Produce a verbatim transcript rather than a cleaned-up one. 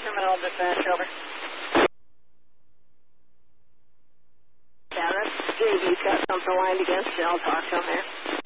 Terminal dispatch, over. Yeah, that's J V got something lined against you. I'll talk to him here.